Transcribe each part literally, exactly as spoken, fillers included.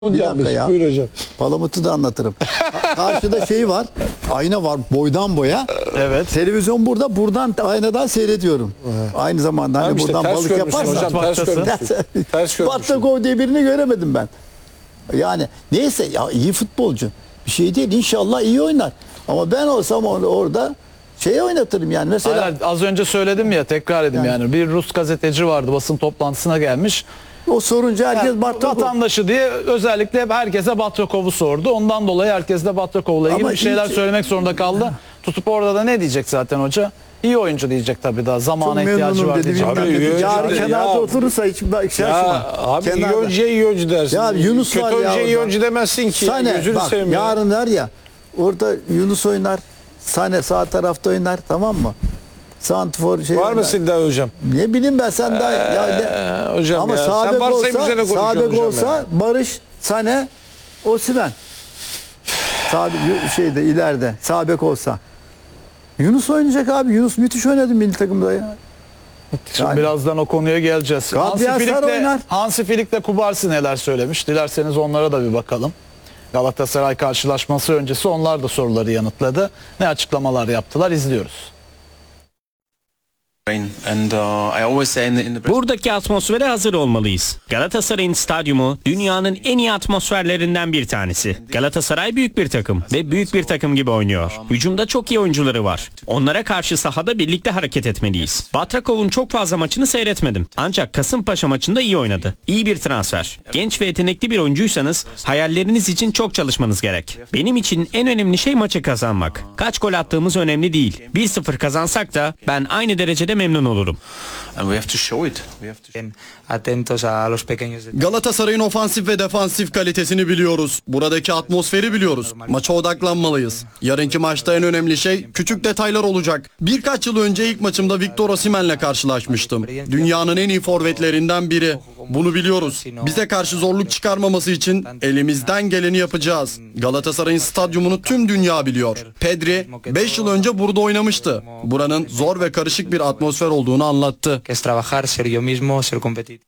Bir dakika ya. Buyur hocam. Palamut'u da anlatırım. Karşıda şey var. Ayna var boydan boya. Evet. Televizyon burada. Buradan aynadan seyrediyorum. Aynı zamanda hani Tamam işte, buradan ters balık görmüşsün yaparsan. hocam, ters görmüşsün. Ters görmüşsün. Batlakov diye birini göremedim ben. Yani neyse ya, iyi futbolcu. Bir şey değil. İnşallah iyi oynar. Ama ben olsam or- orada şey oynatırım yani. Mesela Hayır, az önce söyledim ya, tekrar edeyim yani. Yani. Bir Rus gazeteci vardı, basın toplantısına gelmiş. o sorunca herkes Yani Batlakov. vatandaşı diye özellikle herkese Batrakov'u sordu. Ondan dolayı herkes de Batrakov'la ilgili Ama bir şeyler iyi- söylemek zorunda kaldı. Tutup orada da ne diyecek zaten hoca? İyi oyuncu diyecek tabii, daha Çok zamana ihtiyacı memnunum var dedi. diyecek. bilmem Abi, ne dedi. iyi Yarın oyuncu- kenarda ya- oturursa hiç hiç Ya şaşırmam. abi iyi Kenarda. oyuncuya iyi oyuncu dersin. Ya Yunus Kötü var ya oyuncuya iyi orada. oyuncu demezsin ki. Sane Gözünü bak seveyim ya. yarın var ya orada Yunus oynar. Sane sağ tarafta oynar, tamam mı? Santrfor şey Var oynar. mı Silda hocam? Ne bileyim ben sen daha ya ne- Ee, hocam ama ya. sağ Sen bek varsa olsa, bize ne sağ konuşuyorsun bek hocam olsa ya? Barış, Sane, Osimhen. Sağ şeyde ileride sağ bek olsa. Yunus oynayacak abi. Yunus müthiş oynadı milli takımda ya. Şimdi Yani- birazdan o konuya geleceğiz. Hansi Gabriel Flick Sar de, oynar. Hansi Flick de Kubarsi neler söylemiş? Dilerseniz onlara da bir bakalım. Galatasaray karşılaşması öncesi onlar da soruları yanıtladı. Ne açıklamalar yaptılar, izliyoruz. And uh, I always say in the, in the Buradaki atmosfere hazır olmalıyız. Galatasaray'ın stadyumu dünyanın en iyi atmosferlerinden bir tanesi. Galatasaray büyük bir takım ve büyük bir takım gibi oynuyor. Hücumda çok iyi oyuncuları var. Onlara karşı sahada birlikte hareket etmeliyiz. Batrakov'un çok fazla maçını seyretmedim. Ancak Kasımpaşa maçında iyi oynadı. İyi bir transfer. Genç ve yetenekli bir oyuncuysanız hayalleriniz için çok çalışmanız gerek. Benim için en önemli şey maçı kazanmak. Kaç gol attığımız önemli değil. bir sıfır kazansak da ben aynı derecede memnun olurum. and we have to show it. We have to Atentos a los pequeños detalles. Galatasaray'ın ofansif ve defansif kalitesini biliyoruz. Buradaki atmosferi biliyoruz. Maça odaklanmalıyız. Yarınki maçta en önemli şey küçük detaylar olacak. Birkaç yıl önce ilk maçımda Victor Osimhen'le karşılaşmıştım. Dünyanın en iyi forvetlerinden biri. Bunu biliyoruz. Bize karşı zorluk çıkarmaması için elimizden geleni yapacağız. Galatasaray'ın stadyumunu tüm dünya biliyor. Pedri beş yıl önce burada oynamıştı. Buranın zor ve karışık bir atmosfer olduğunu anlattı. Que es trabajar, ser yo mismo, ser competitivo.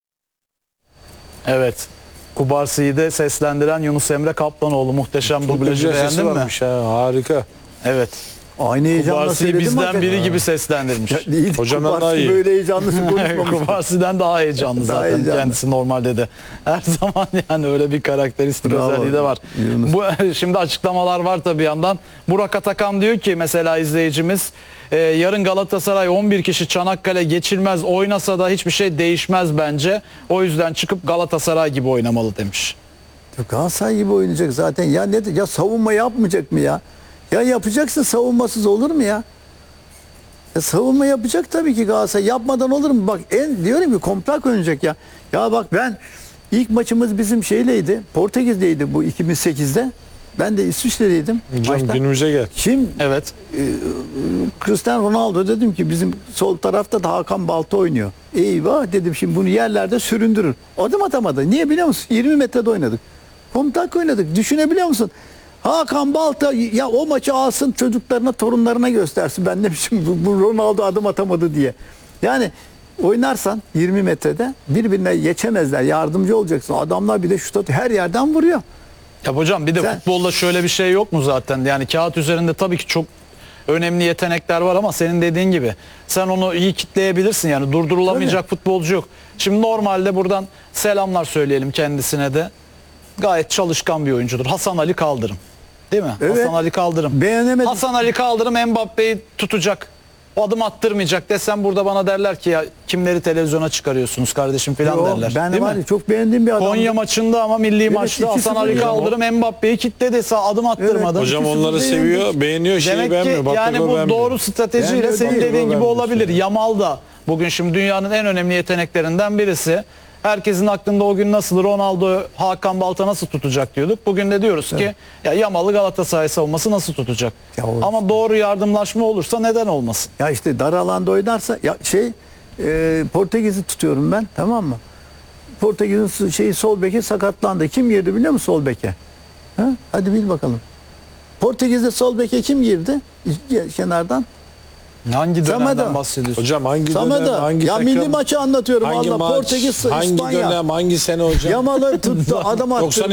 Evet. Kubarsi'yi de seslendiren Yunus Emre Kaplanoğlu, muhteşem Çok dublajı, güzel sesi beğendin mi? varmış ha, harika. Evet. Aynı heyecanla Kubarsi'yi seyredin bizden hakikaten. biri gibi seslendirmiş. Ya değil, Hocamdan Kubarsi daha iyi. böyle heyecanlısı konuşmamış. Kubarsi'den daha heyecanlı Daha zaten heyecanlı. kendisi normalde de. Her zaman yani öyle bir karakteristik Bravo. özelliği de var. Yunus. Bu şimdi açıklamalar var tabii yandan. Burak Atakan diyor ki mesela izleyicimiz, e, yarın Galatasaray on bir kişi Çanakkale geçilmez oynasa da hiçbir şey değişmez bence. O yüzden çıkıp Galatasaray gibi oynamalı demiş. Galatasaray gibi oynayacak zaten. Ya ne ya savunma yapmayacak mı ya? Ya yapacaksa savunmasız olur mu ya? Ya savunma yapacak tabii ki Galatasaray. Yapmadan olur mu? Bak en diyorum ki kompakt oynayacak ya. Ya bak ben ilk maçımız bizim şeyleydi. Portekiz'deydi bu iki bin sekizde. Ben de İsviçre'deydim. Hocam maçta. günümüze gel. Şimdi Evet. Cristiano Ronaldo dedim ki bizim sol tarafta da Hakan Balta oynuyor. Eyvah dedim şimdi bunu yerlerde süründürür. Adım atamadı. Niye biliyor musun? yirmi metrede oynadık. Kompakt oynadık. Düşünebiliyor musun? Hakan Balta ya o maçı alsın çocuklarına, torunlarına göstersin. Ben ne biçim bu, bu Ronaldo adım atamadı diye. Yani oynarsan yirmi metrede birbirine geçemezler. Yardımcı olacaksın. Adamlar bir de şut atıyor. Her yerden vuruyor. Ya hocam bir de Sen- futbolda şöyle bir şey yok mu zaten? Yani kağıt üzerinde tabii ki çok önemli yetenekler var ama senin dediğin gibi sen onu iyi kitleyebilirsin, yani durdurulamayacak futbolcu yok. Şimdi normalde buradan selamlar söyleyelim kendisine de. Gayet çalışkan bir oyuncudur. Hasan Ali Kaldırım. Değil mi? Evet. Hasan Ali Kaldırım. Beğenemedim. Hasan Ali Kaldırım Mbappe'yi tutacak. O adım attırmayacak desem burada bana derler ki ya kimleri televizyona çıkarıyorsunuz kardeşim falan Yo, derler. ben Değil var mi? ya, çok beğendiğim bir adam. Konya maçında ama milli maçta iki Hasan sıfır Ali hocam o. Kaldırım Mbappe'yi kilitledi, sağ adım attırmadı. Evet. Hocam İkisi onları de seviyor, beğendik. beğeniyor, şeyi Demek beğenmiyor. ki yani bu Baklava doğru stratejiyle Beğenmiyor, senin değil, dediğin gibi beğenmiyor. olabilir. Yamal da bugün şimdi dünyanın en önemli yeteneklerinden birisi. Herkesin aklında o gün nasıl Ronaldo, Hakan Balta nasıl tutacak diyorduk. Bugün de diyoruz ki ya Yamal'ı Galatasaray savunması nasıl tutacak? Ya o- Ama doğru yardımlaşma olursa neden olmasın? Ya işte dar alanda oynarsa ya şey e, Portekiz'i tutuyorum ben, tamam mı? Portekiz'in şeyi sol beki sakatlandı. Kim girdi biliyor musun sol beke? Ha? Hadi bil bakalım. Portekiz'de sol beke kim girdi? Kenardan. Hangi dönemden Samet'e. bahsediyorsun? Hocam hangi Samet'e. dönem, hangi ya takım, milli maçı anlatıyorum. hangi Allah maç, Portekiz, hangi İspanya. dönem, hangi sene hocam? Yamalı tuttu adam attı. doksan